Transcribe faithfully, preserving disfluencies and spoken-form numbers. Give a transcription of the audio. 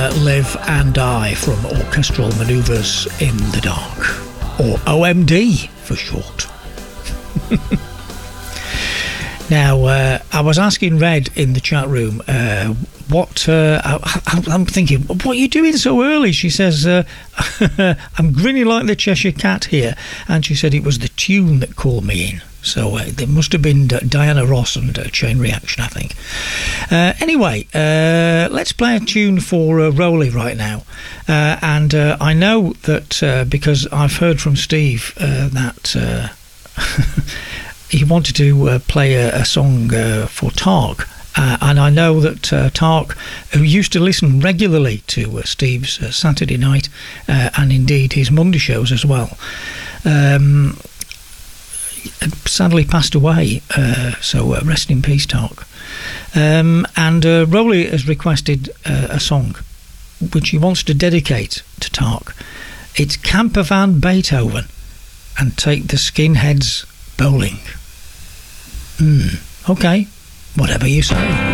Live and Die from Orchestral Manoeuvres in the Dark, or O M D for short. Now, uh, I was asking Red in the chat room, uh, what, uh, I, I'm thinking, what are you doing so early? She says, uh, I'm grinning like the Cheshire Cat here. And she said it was the tune that called me in. So uh, there must have been Diana Ross and uh, Chain Reaction, I think. Uh, anyway, uh, let's play a tune for uh, Rowley right now. Uh, and uh, I know that uh, because I've heard from Steve uh, that uh, he wanted to uh, play a, a song uh, for Tark. Uh, and I know that uh, Tark, who used to listen regularly to uh, Steve's uh, Saturday night uh, and indeed his Monday shows as well, um, sadly passed away, uh, so uh, rest in peace, Tark. Um, and uh, Rowley has requested uh, a song which he wants to dedicate to Tark. It's Camper Van Beethoven and Take the Skinheads Bowling. Hmm, okay, whatever you say.